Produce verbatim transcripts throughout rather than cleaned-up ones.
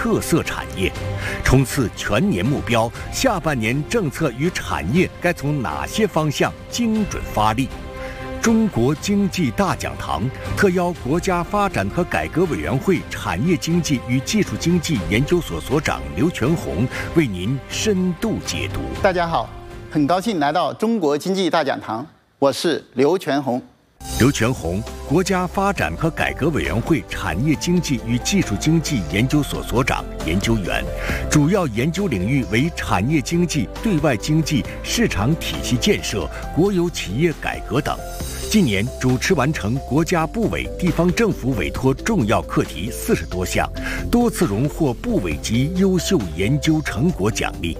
特色产业。冲刺全年目标，下半年政策与产业该从哪些方向精准发力？中国经济大讲堂特邀国家发展和改革委员会产业经济与技术经济研究所所长刘全红为您深度解读。 大家好，很高兴来到中国经济大讲堂，我是刘全红。 刘全红，国家发展和改革委员会产业经济与技术经济研究所所长、研究员，主要研究领域为产业经济、对外经济、市场体系建设、国有企业改革等。近年主持完成国家部委、地方政府委托重要课题四十多项，多次荣获部委级优秀研究成果奖励。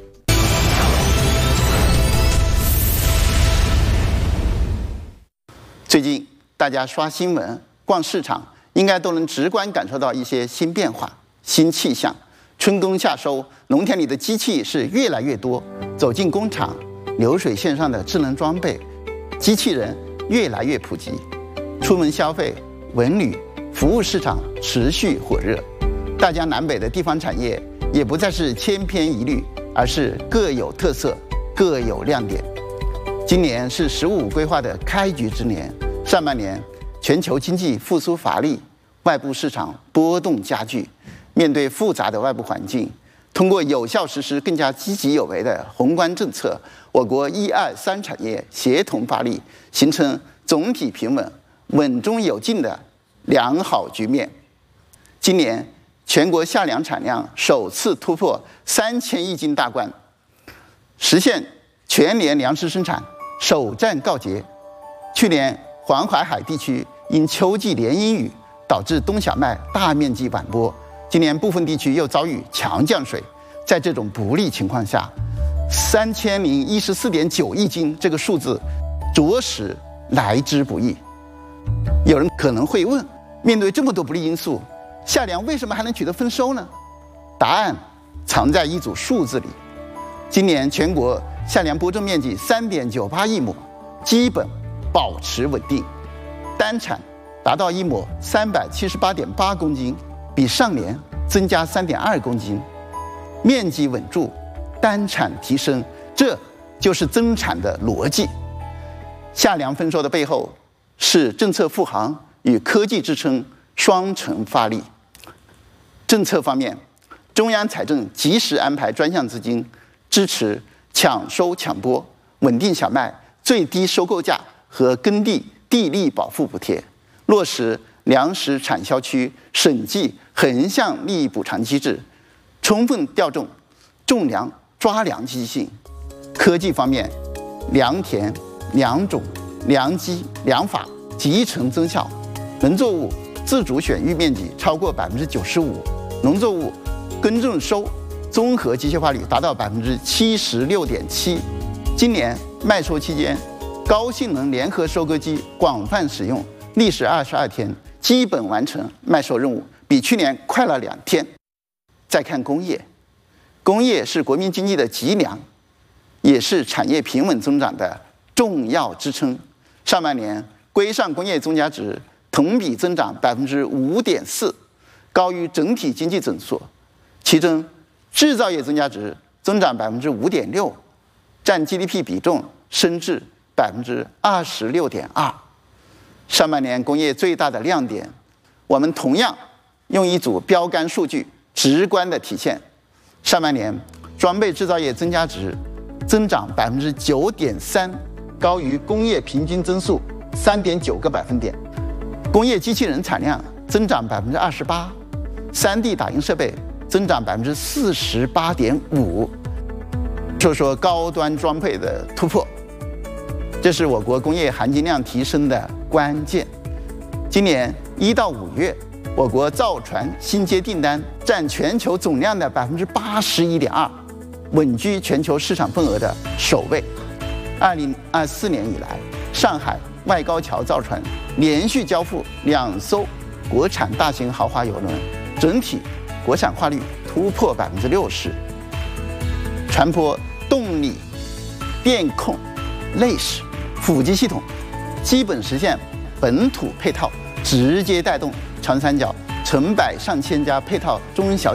最近大家刷新闻、逛市场，应该都能直观感受到一些新变化、新气象。春耕夏收，农田里的机器是越来越多，走进工厂，流水线上的智能装备、机器人越来越普及。出门消费、文旅、服务市场持续火热。大江南北的地方产业也不再是千篇一律，而是各有特色、各有亮点。今年是“十五”规划的开局之年，上半年全球经济复苏乏力，外部市场波动加剧。面对复杂的外部环境，通过有效实施更加积极有为的宏观政策，我国一二三产业协同发力，形成总体平稳、稳中有进的良好局面。今年全国夏粮产量首次突破三千亿斤大关，实现全年粮食生产首战告捷。去年黄淮海地区因秋季连阴雨导致冬小麦大面积晚播，今年部分地区又遭遇强降水。在这种不利情况下，三千零一十四点九亿斤这个数字着实来之不易。有人可能会问，面对这么多不利因素，夏粮为什么还能取得丰收呢？答案藏在一组数字里。今年全国夏粮播种面积三点九八亿亩，基本保持稳定，单产达到一亩三百七十八点八公斤，比上年增加三点二公斤，面积稳住，单产提升，这就是增产的逻辑。夏粮丰收的背后是政策护航与科技支撑双重发力。政策方面，中央财政及时安排专项资金，支持抢收抢播，稳定小麦最低收购价和耕地地力保护补贴，落实粮食产销区审计横向利益补偿机制，充分调动种粮抓粮积极性。科技方面，良田、良种、良机、良法集成增效，农作物自主选育面积超过百分之九十五，农作物耕种收综合机械化率达到百分之七十六点七。今年麦收期间，高性能联合收割机广泛使用，历时二十二天，基本完成麦收任务，比去年快了两天。再看工业，工业是国民经济的脊梁，也是产业平稳增长的重要支撑。上半年规上工业总价值同比增长百分之五点四，高于整体经济增速。其中，制造业增加值增长百分之五点六，占 G D P 比重升至百分之二十六点二。上半年工业最大的亮点，我们同样用一组标杆数据直观的体现。上半年装备制造业增加值增长百分之九点三，高于工业平均增速三点九个百分点。工业机器人产量增长百分之二十八，三 D 打印设备增长百分之四十八点五。说说高端装备的突破，这是我国工业含金量提升的关键。今年一到五月，我国造船新接订单占全球总量的百分之八十一点二，稳居全球市场份额的首位。二零二四年以来，上海外高桥造船连续交付两艘国产大型豪华邮轮，整体国产化率突破百分之六十。船舶动力、电控、内饰、辅机系统基本实现本土配套，直接带动长三角成百上千家配套中小